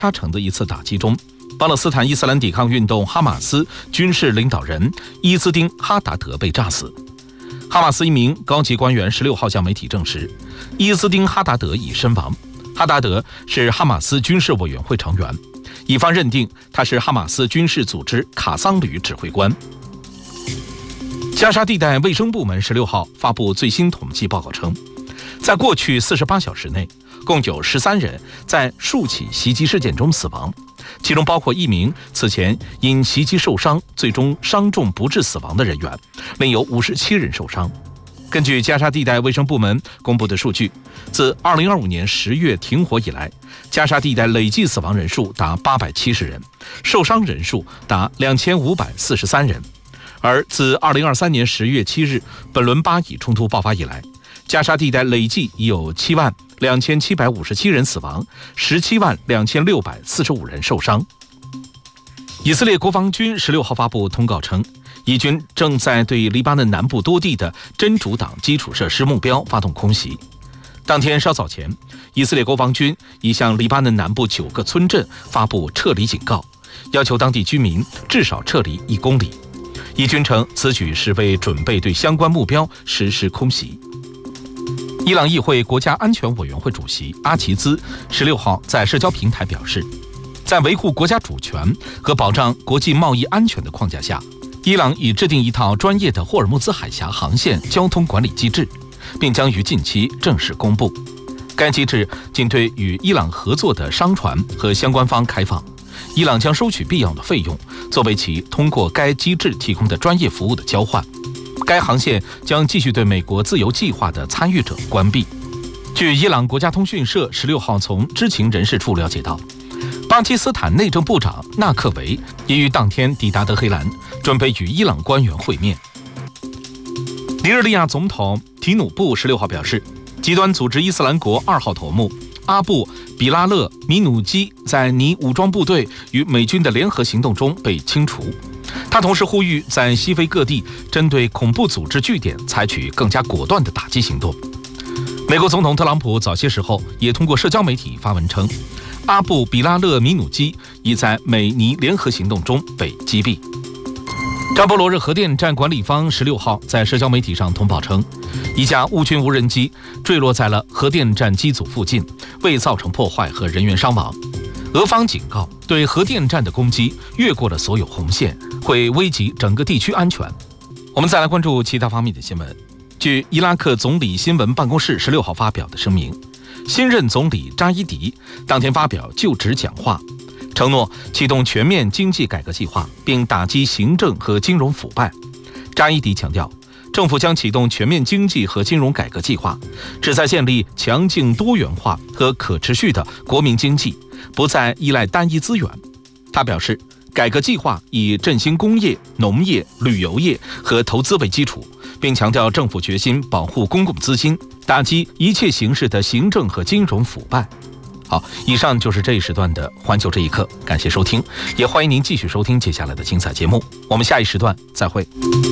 沙城的一次打击中，巴勒斯坦伊斯兰抵抗运动哈马斯军事领导人伊兹丁·哈达德被炸死。哈马斯一名高级官员16号向媒体证实，伊兹丁·哈达德已身亡。哈达德是哈马斯军事委员会成员，以方认定他是哈马斯军事组织卡桑旅指挥官。加沙地带卫生部门16号发布最新统计报告称，在过去48小时内，共有13人在数起袭击事件中死亡，其中包括一名此前因袭击受伤，最终伤重不治死亡的人员，另有57人受伤。根据加沙地带卫生部门公布的数据，自2025年10月停火以来，加沙地带累计死亡人数达870人，受伤人数达2543人。而自2023年10月7日本轮巴以冲突爆发以来，加沙地带累计已有72757人死亡，172645人受伤。以色列国防军16号发布通告称，以军正在对黎巴嫩南部多地的真主党基础设施目标发动空袭。当天稍早前，以色列国防军已向黎巴嫩南部9个村镇发布撤离警告，要求当地居民至少撤离1公里。以军称此举是为准备对相关目标实施空袭。伊朗议会国家安全委员会主席阿齐兹16号在社交平台表示，在维护国家主权和保障国际贸易安全的框架下，伊朗已制定一套专业的霍尔木兹海峡航线交通管理机制，并将于近期正式公布。该机制仅对与伊朗合作的商船和相关方开放，伊朗将收取必要的费用，作为其通过该机制提供的专业服务的交换。该航线将继续对美国自由计划的参与者关闭。据伊朗国家通讯社16号从知情人士处了解到，巴基斯坦内政部长纳克维也于当天抵达德黑兰，准备与伊朗官员会面。尼日利亚总统提努布16号表示，极端组织伊斯兰国2号头目阿布·比拉勒·米努基在尼武装部队与美军的联合行动中被清除。他同时呼吁在西非各地针对恐怖组织据点采取更加果断的打击行动。美国总统特朗普早些时候也通过社交媒体发文称，阿布·比拉勒·米努基已在美尼联合行动中被击毙。扎波罗热核电站管理方16号在社交媒体上通报称，一架乌军无人机坠落在了核电站机组附近，未造成破坏和人员伤亡。俄方警告，对核电站的攻击越过了所有红线，会危及整个地区安全。我们再来关注其他方面的新闻。据伊拉克总理新闻办公室16号发表的声明，新任总理扎伊迪当天发表就职讲话，承诺启动全面经济改革计划，并打击行政和金融腐败。扎伊迪强调，政府将启动全面经济和金融改革计划，旨在建立强劲多元化和可持续的国民经济，不再依赖单一资源。他表示，改革计划以振兴工业、农业、旅游业和投资为基础，并强调政府决心保护公共资金，打击一切形式的行政和金融腐败。好，以上就是这一时段的环球这一刻，感谢收听，也欢迎您继续收听接下来的精彩节目，我们下一时段再会。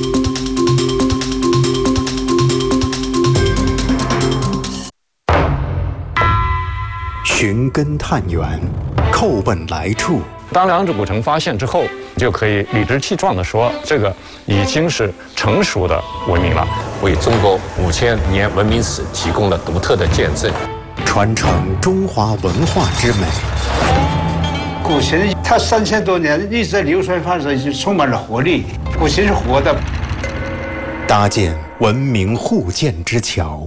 寻根探源，叩问来处。 当两者古城发现之后，就可以理直气壮地说，这个已经是成熟的文明了， 为中国5000年文明史提供了独特的见证， 传承中华文化之美。 古琴它3000多年一直在流传发展，已经充满了活力。古琴是活的， 搭建文明互鉴之桥。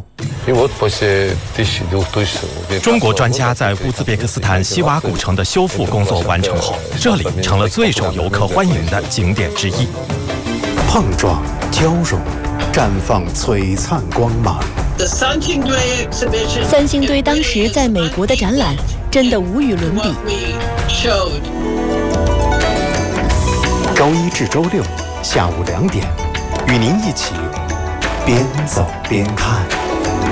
中国专家在乌兹别克斯坦西瓦古城的修复工作完成后，这里成了最受游客欢迎的景点之一。 碰撞、交融，绽放璀璨光芒。 三星堆当时在美国的展览真的无与伦比。 周一至周六下午2点，与您一起边走边看。